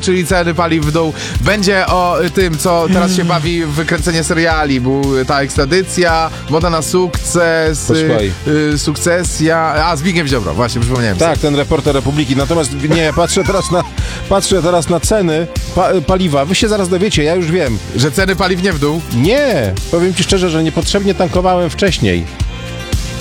czyli ceny paliw w dół. Będzie o tym, co teraz się bawi w kręcenie seriali. Był ta ekstradycja, Woda na sukces, Sukcesja. A, Zbigniew Ziobro, właśnie, przypomniałem Tak, ten reporter Republiki. Natomiast nie, patrzę teraz na ceny paliwa. Wy się zaraz dowiecie, ja już wiem. Że ceny paliw nie w dół? Nie, powiem ci szczerze, że niepotrzebnie tankowałem wcześniej.